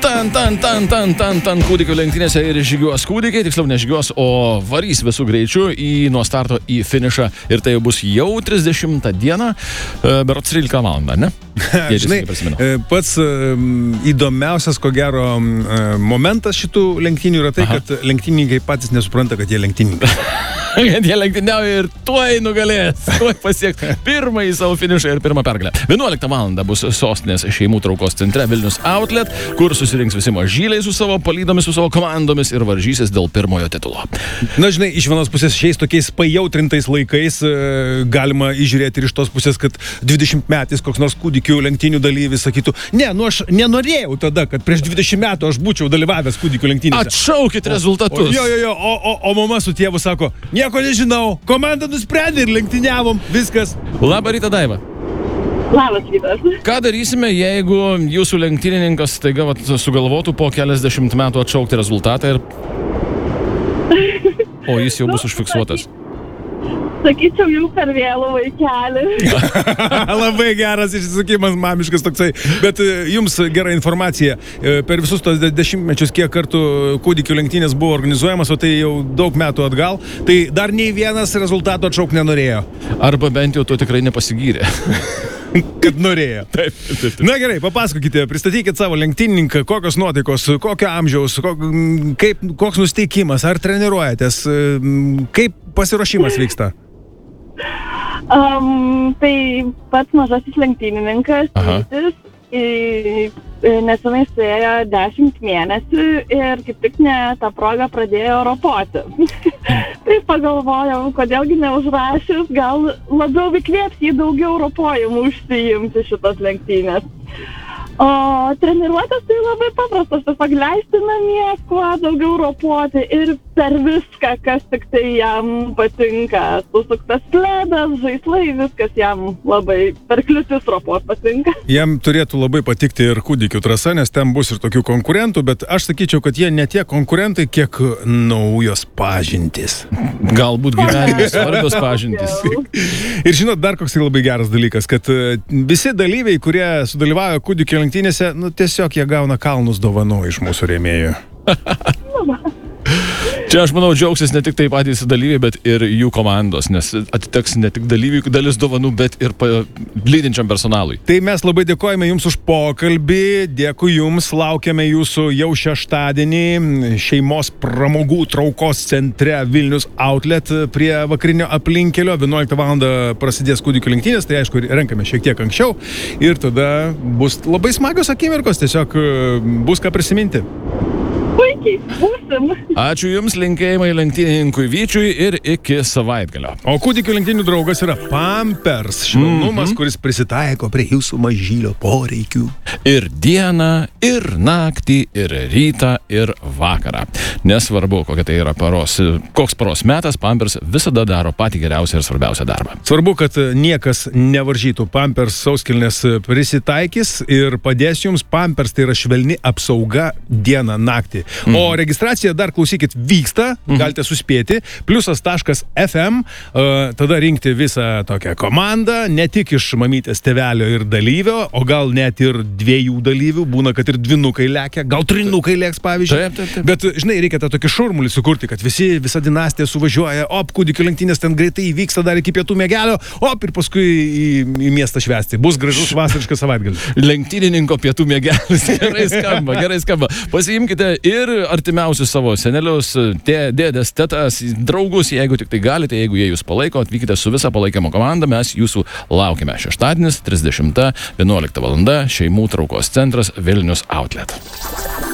Tan kūdikių lenktynėse ir žygiuos kūdikiai, tiksliau nežygiuos, o varys visų greičių nuo starto į finišą ir tai bus jau 30 dieną, berods 13 valandą, ne? Žinai, pats įdomiausias, ko gero, momentas šitų lenktynių yra tai, kad lenktynininkai patys nesupranta, kad jie lenktynininkai. Kad jie lenktyniauja ir tuoj nugalės, tuoj pasieks pirmąjį savo finišą ir pirmą pergalę. 11 valandą bus sostinės šeimų traukos centre Vilnius Outlet, kur susirinks visi mažyliai su savo palydomis, su savo komandomis ir varžysis dėl pirmojo titulo. Na, žinai, iš vienos pusės šiais tokiais pajautrintais laikais galima įžiūrėti ir iš tos pusės, kad 20 metais koks nors kūdikių lenktynių dalyvis sakytų, aš nenorėjau tada, kad prieš 20 metų aš būčiau dalyvavęs kūdikių lenktynėse. Atšaukit rezultatus. O mama su tėvu sako, nieko nežinau, komanda nusprendė ir lenktyniavom, viskas. Labą rytą, Daiva. Labas rytas. Ką darysime, jeigu jūsų lenktynininkas staiga sugalvotų po keliasdešimt metų atšaukti rezultatą ir... O jis jau bus užfiksuotas. Sakyčiau, jau per vėlų vaikelį. Labai geras išsisukimas, mamiškas toksai. Bet jums gera informacija. Per visus tos dešimtmečius, kiek kartų kūdikių lenktynės buvo organizuojamas, o tai jau daug metų atgal, tai dar nei vienas rezultato atšaukti nenorėjo. Arba bent jau to tikrai nepasigyrė. Kad norėjo. Taip. Na gerai, papasakokite, pristatykit savo lenktynininką, kokios nuotaikos, kokio amžiaus, koks nusteikimas, ar treniruojatės, kaip pasiruošimas vyksta? Tai pats mažasis lenktynininkas, nesenai suėjo 10 mėnesių ir kaip tik tą progą pradėjo ropoti. Tai pagalvojau, kodėlgi neužrašius, gal labiau įkvėps jį daugiau ropojimų užsiimti šitos lenktynės. O treniruotės tai labai paprastas, tiesiog leisti namie kuo daugiau ropoti ir per viską, kas tik tai jam patinka. Susuktas pledas, žaislai, viskas jam labai per kliūtis ropot patinka. Jam turėtų labai patikti ir kūdikių trasa, nes ten bus ir tokių konkurentų, bet aš sakyčiau, kad jie ne tie konkurentai, kiek naujos pažintys. Galbūt gyvenime svarbios pažintys. Ir žinot, dar koks labai geras dalykas, kad visi dalyviai, kurie sudalyvauja kūdikių lenktynėse, tiesiog jie gauna kalnus dovanų iš mūsų rėmėjų. Čia, aš manau, džiaugsis ne tik tai patys dalyviai, bet ir jų komandos, nes atiteks ne tik dalyvių dalis dovanų, bet ir lydinčiam personalui. Tai mes labai dėkojame Jums už pokalbį, dėkui Jums, laukiame Jūsų jau šeštadienį šeimos pramogų traukos centre Vilnius Outlet prie vakarinio aplinkelio. 11 valandą prasidės kūdikių lenktynės, tai aišku, renkame šiek tiek anksčiau ir tada bus labai smagios akimirkos, tiesiog bus ką prisiminti. Puikiai, būsim. Ačiū Jums, linkėjimai lenktynininkui Vyčiui ir iki savaitgalio. O kūdikių lenktynių draugas yra Pampers, švelnumas, kuris prisitaiko prie Jūsų mažylio poreikių. Ir dieną, ir naktį, ir rytą, ir vakarą. Nesvarbu, kokia tai yra koks paros metas, Pampers visada daro patį geriausią ir svarbiausią darbą. Svarbu, kad niekas nevaržytų. Pampers sauskelnės prisitaikys ir padės Jums. Pampers tai yra švelni apsauga dieną, naktį. O registracija, dar klausykit, vyksta, galite suspėti, pliusas.fm, tada rinkti visą tokią komandą, ne tik iš mamytės, tėvelio ir dalyvio, o gal net ir 2 dalyvių, būna, kad ir 2 lekia, gal 3 lėks, pavyzdžiui. Taip. Bet, žinai, reikia tą tokį šurmulį sukurti, kad visa dinastija suvažiuoja, kūdikių lenktynės ten greitai vyksta dar iki pietų miegelio, ir paskui į miestą švęsti. Bus gražus vasariškas savaitgalis. Lenktynininko pietų miegelis. Gerai skamba. Pasiimkite ir artimiausius savo senelius, dėdės, tetas, draugus, jeigu tik tai galite, jeigu jie jūs palaiko, atvykite su visa palaikymo komanda, mes jūsų laukime. Šeštadienis, 30, 11 valanda, šeimų traukos centras Vilnius Outlet.